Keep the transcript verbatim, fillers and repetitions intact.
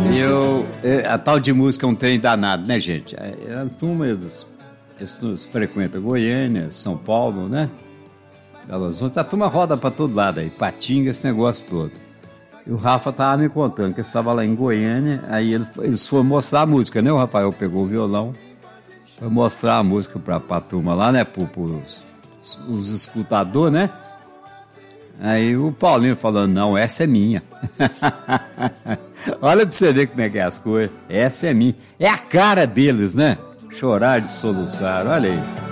Eu, a tal de música é um trem danado, né, gente? A turma, eles, eles frequentam Goiânia, São Paulo, né? Elas, a turma roda pra todo lado aí, Patinga, esse negócio todo. E o Rafa tava me contando que ele estava lá em Goiânia, aí ele, eles foram mostrar a música, né? O Rafael pegou o violão, foi mostrar a música pra, pra turma lá, né? Pro, pros os escutadores, né? Aí o Paulinho falando, não, essa é minha. Olha pra você ver como é que é as coisas. Essa é minha. É a cara deles, né? Chorar de soluçar, olha aí.